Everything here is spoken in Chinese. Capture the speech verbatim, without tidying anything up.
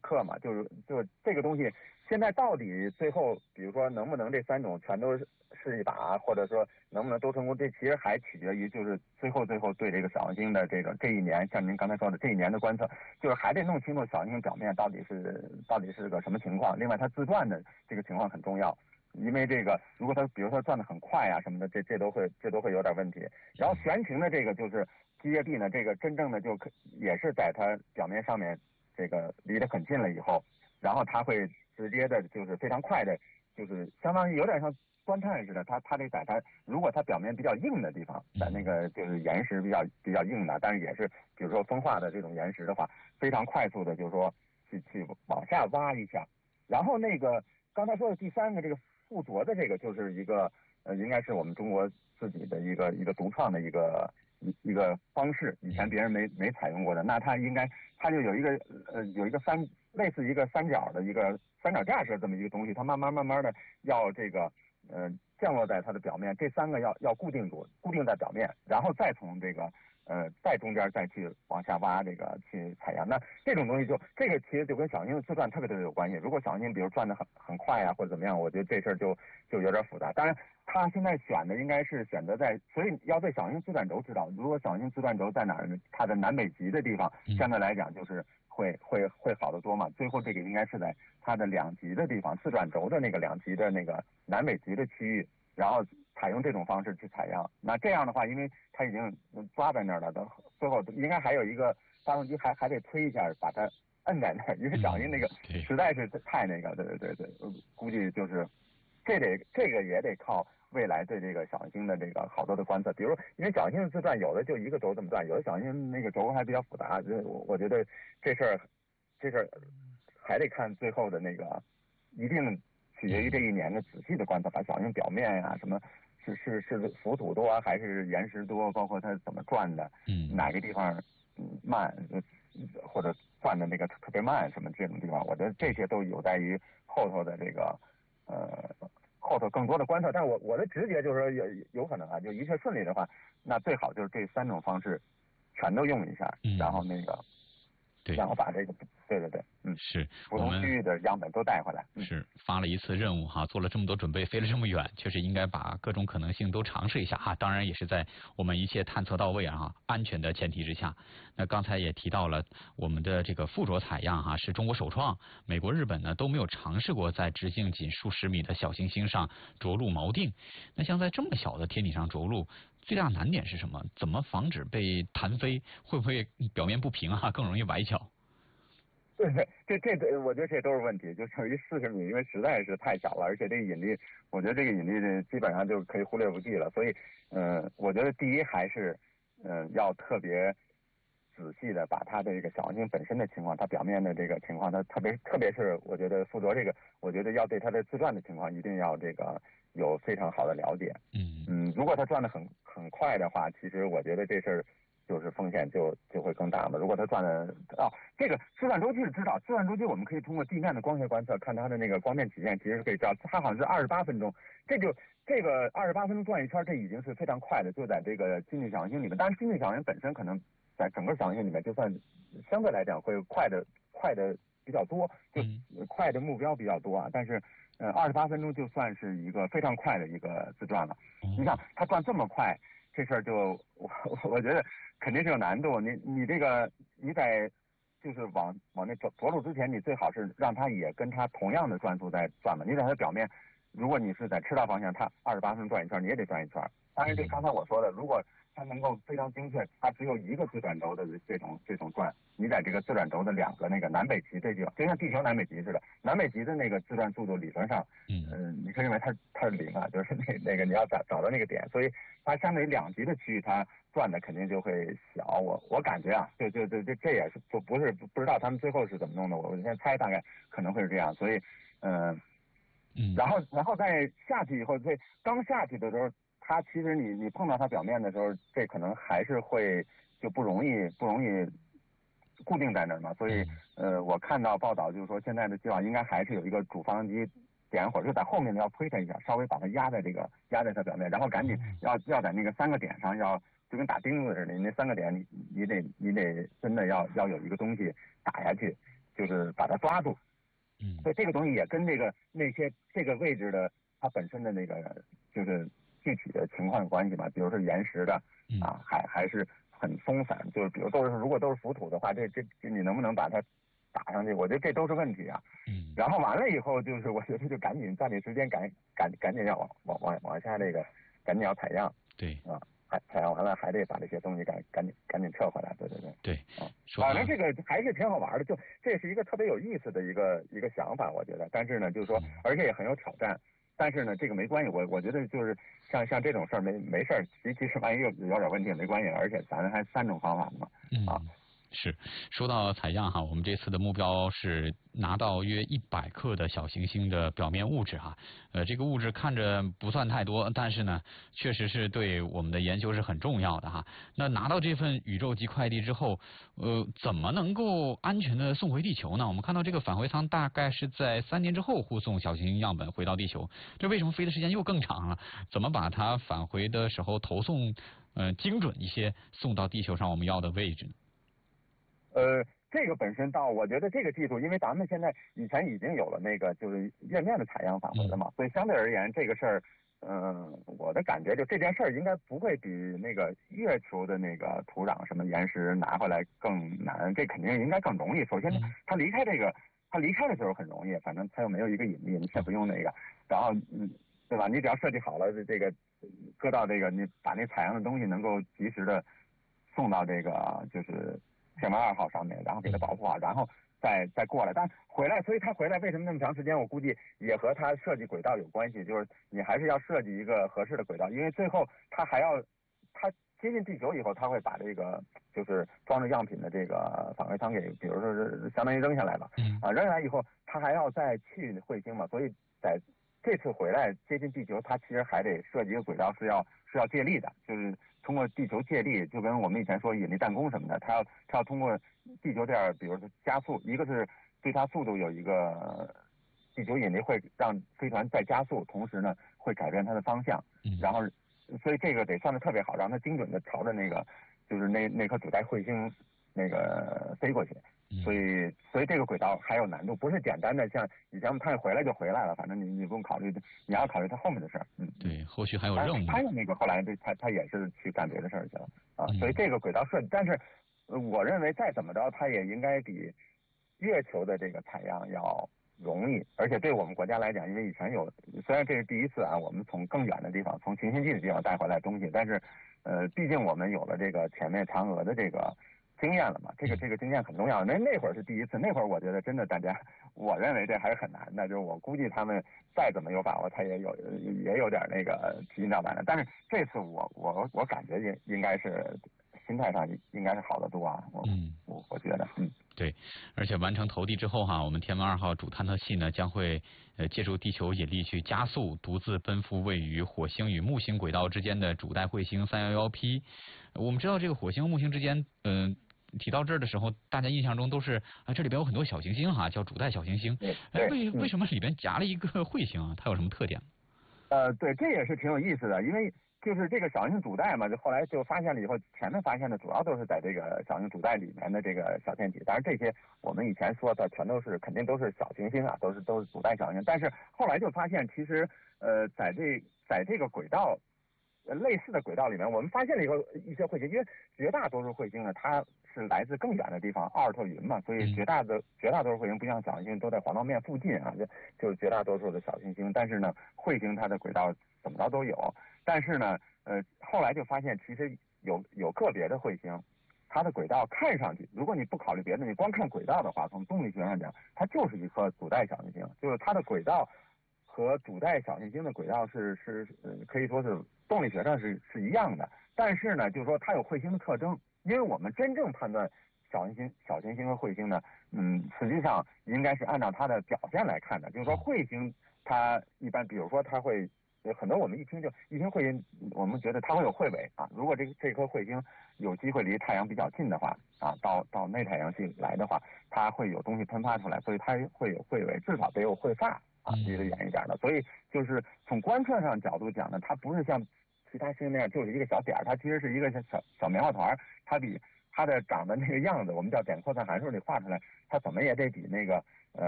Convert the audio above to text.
克嘛，就是就这个东西，现在到底最后，比如说能不能这三种全都是一把，或者说能不能都成功，这其实还取决于就是最后最后对这个小行星的这个这一年，像您刚才说的这一年的观测，就是还得弄清楚小行星表面到底是到底是个什么情况。另外，它自转的这个情况很重要。因为这个，如果它比如说转得很快啊什么的，这这都会这都会有点问题。然后旋行的这个就是机械臂呢，这个真正的就可也是在它表面上面这个离得很近了以后，然后它会直接的就是非常快的，就是相当于有点像钻探似的，它它得在它如果它表面比较硬的地方，在那个就是岩石比较比较硬的，但是也是比如说风化的这种岩石的话，非常快速的就是说去去往下挖一下，然后那个刚才说的第三个这个。附着的这个就是一个呃，应该是我们中国自己的一个一个独创的一个一一个方式，以前别人没没采用过的。那它应该它就有一个呃有一个三类似一个三角的一个三角架式这么一个东西，它慢慢慢慢的要这个呃降落在它的表面，这三个要要固定住，固定在表面，然后再从这个呃在中间再去往下挖这个去采样。那这种东西就这个其实就跟小行星的自转特别特别有关系。如果小行星比如转得很很快啊或者怎么样，我觉得这事儿就就有点复杂。当然他现在选的应该是选择在，所以要对小行星自转轴知道，如果小行星自转轴在哪儿呢？它的南北极的地方相对来讲就是会会会好得多嘛。最后这个应该是在它的两极的地方，自转轴的那个两极的那个南北极的区域，然后采用这种方式去采样。那这样的话，因为它已经抓在那儿了，等最后应该还有一个发动机还还得推一下把它摁在那儿，因为小行星那个实在是太那个，对对对对，估计就是这得这个也得靠未来对这个小行星的这个好多的观测。比如因为小行星的自转有的就一个轴这么转，有的小行星那个轴还比较复杂，我我觉得这事儿这事儿还得看最后的那个，一定取决于这一年的仔细的观测，把小行星表面呀、啊、什么是是是浮土多还是岩石多，包括它怎么转的， 嗯， 哪个地方慢或者转的那个特别慢什么这种地方，我觉得这些都有待于后头的这个呃后头更多的观测。但是我我的直觉就是说有有可能啊，就一切顺利的话，那最好就是这三种方式全都用一下， 嗯、 然后那个对， 然后把这个对对对，嗯， 是不同区域的样本都带回来， 嗯、是发了一次任务哈，做了这么多准备，飞了这么远，确实应该把各种可能性都尝试一下哈。当然也是在我们一切探测到位啊，安全的前提之下。那刚才也提到了我们的这个附着采样哈，是中国首创，美国、日本呢都没有尝试过在直径仅数十米的小行星上着陆锚定。那像在这么小的天体上着陆，最大难点是什么？怎么防止被弹飞？会不会表面不平啊，更容易崴脚？ 对对，这这这，我觉得这都是问题。就等于四十米，因为实在是太小了，而且这个引力，我觉得这个引力基本上就可以忽略不计了。所以，嗯、呃，我觉得第一还是，嗯、呃，要特别仔细的把它的这个小行星本身的情况，它表面的这个情况，它特别特别是我觉得附着这个，我觉得要对它的自转的情况一定要这个有非常好的了解。 嗯嗯，如果它转得很很快的话，其实我觉得这事儿。就是风险就就会更大嘛。如果它转的啊，这个自转周期是知道，自转周期我们可以通过地面的光学观测看它的那个光电曲线，其实可以知道它好像是二十八分钟。这就这个二十八分钟转一圈，这已经是非常快的，就在这个近地小行星里面。当然，近地小行星本身可能在整个小行星里面，就算相对来讲会快的快的比较多，就快的目标比较多啊。但是呃，二十八分钟就算是一个非常快的一个自转了。你想它转这么快。这事儿就我我觉得肯定是有难度。你你这个你在就是往往那着着陆之前，你最好是让它也跟它同样的转速在转嘛。你在它表面，如果你是在赤道方向，它二十八分钟转一圈，你也得转一圈。当然，这刚才我说的，如果它能够非常精确，它只有一个自转轴的这种这种转，你在这个自转轴的两个那个南北极这地方，就像地球南北极似的，南北极的那个自转速度理论上，嗯、呃，你可以认为它它是零啊，就是那那个你要找找到那个点，所以它相对于两极的区域，它转的肯定就会小。我我感觉啊，就就就这这也是就不是不知道他们最后是怎么弄的，我我现在猜大概可能会是这样，所以嗯、呃、嗯，然后然后在下去以后，这刚下去的时候。它其实你你碰到它表面的时候，这可能还是会就不容易不容易固定在那儿嘛。所以呃，我看到报道就是说，现在的计划应该还是有一个主发动机点火，就在后面要推它一下，稍微把它压在这个压在它表面，然后赶紧要要在那个三个点上要就跟打钉子似的，你那三个点你你得你得真的要要有一个东西打下去。 就是把它抓住。 嗯， 所以这个东西也跟这个那些这个位置的它本身的那个就是具体的情况有关系嘛。比如说岩石的啊，还还是很松散，就是比如都是如果都是浮土的话，这这这你能不能把它打上去？我觉得这都是问题啊。 嗯， 然后完了以后，就是我觉得就赶紧抓紧时间，赶赶赶紧要往往往往下这个赶紧要采样。 对啊。采采样完了，还得把这些东西赶赶紧赶紧撤回来，对对对。 对， 啊， 说反正这个还是挺好玩的，就这是一个特别有意思的一个一个想法，我觉得。但是呢，就是说，而且也很有挑战。但是呢，这个没关系，我我觉得就是像像这种事儿没没事儿，其其实万一有有点问题也没关系，而且咱还三种方法嘛。啊。 嗯，是，说到采样哈，我们这次的目标是拿到约一百克的小行星的表面物质哈。呃，这个物质看着不算太多，但是呢，确实是对我们的研究是很重要的哈。那拿到这份宇宙级快递之后，呃，怎么能够安全的送回地球呢？我们看到这个返回舱大概是在三年之后护送小行星样本回到地球，这为什么飞的时间又更长了？怎么把它返回的时候投送呃精准一些，送到地球上我们要的位置呢？ 呃，这个本身到，我觉得这个技术，因为咱们现在以前已经有了那个就是月面的采样返回了嘛，嗯、所以相对而言，这个事儿，嗯、呃，我的感觉就这件事儿应该不会比那个月球的那个土壤什么岩石拿回来更难，这肯定应该更容易。首先，它离开这个，它离开的时候很容易，反正它又没有一个引力，你先不用那个，然后嗯，对吧？你只要设计好了这个，搁到这个，你把那采样的东西能够及时的送到这个就是。天文二号上面，然后给它保护好，然后再再过来。但回来，所以它回来为什么那么长时间？我估计也和它设计轨道有关系，就是你还是要设计一个合适的轨道，因为最后它还要，它接近地球以后，它会把这个就是装着样品的这个返回舱给，比如说是相当于扔下来了，啊，扔下来以后，它还要再去彗星嘛，所以在这次回来接近地球，它其实还得设计一个轨道是要是要借力的，就是通过地球借力，就跟我们以前说引力弹弓什么的，它要它要通过地球这样，比如说加速，一个是对它速度有一个地球引力会让飞船再加速，同时呢会改变它的方向，然后所以这个得算得特别好，让它精准的朝着那个就是那那颗主带彗星那个飞过去。所以，所以这个轨道还有难度，不是简单的像以前我们探回来就回来了，反正你你不用考虑，你要考虑它后面的事儿。嗯， 对，后续还有任务。 他那个后来对他他也是去干别的事儿去了啊，所以这个轨道设计，但是我认为再怎么着，它也应该比月球的这个采样要容易，而且对我们国家来讲，因为以前有，虽然这是第一次啊，我们从更远的地方，从群星际的地方带回来东西，但是呃，毕竟我们有了这个前面嫦娥的这个。经验了嘛，这个这个经验很重要。那那会儿是第一次，那会儿我觉得真的大家，我认为这还是很难的。就是我估计他们再怎么有把握，他也有也有点那个提心吊胆的。但是这次我我我感觉应应该是心态上应该是好得多啊。我嗯，我我觉得嗯。 对，而且完成投递之后哈，我们天文二号主探测器呢将会呃借助地球引力去加速，独自奔赴位于火星与木星轨道之间的主带彗星三一一 P。我们知道这个火星和木星之间，嗯、呃。提到这儿的时候，大家印象中都是啊，这里边有很多小行星哈，叫主带小行星。哎，为为什么里边夹了一个彗星啊？它有什么特点？ 呃，对，这也是挺有意思的，因为就是这个小行星主带嘛，就后来就发现了以后，前面发现的主要都是在这个小行星主带里面的这个小天体，当然这些我们以前说的全都是肯定都是小行星啊，都是都是主带小行星，但是后来就发现其实呃，在这在这个轨道。类似的轨道里面，我们发现了以后一些彗星，因为绝大多数彗星呢，它是来自更远的地方，奥尔特云嘛，所以绝大的绝大多数彗星不像小行星都在黄道面附近啊，就就是绝大多数的小行星。但是呢，彗星它的轨道怎么着都有。但是呢，呃，后来就发现其实有有个别的彗星，它的轨道看上去，如果你不考虑别的，你光看轨道的话，从动力学上讲，它就是一颗主带小行星，就是它的轨道和主带小行星的轨道是是呃可以说是。动力学上是是一样的，但是呢，就是说它有彗星的特征，因为我们真正判断小行星、小行星和彗星呢，嗯，实际上应该是按照它的表现来看的。就是说彗星它一般，比如说它会很多我们一听就一听彗星，我们觉得它会有彗尾啊。如果这这颗彗星有机会离太阳比较近的话啊，到到内太阳系来的话，它会有东西喷发出来，所以它会有彗尾，至少得有彗发啊，离得远一点的。所以就是从观测上角度讲呢，它不是像其他星那样就是一个小点儿，它其实是一个小小棉花团，它比它的长的那个样子，我们叫碘扩散函数，你画出来，它怎么也得比那个呃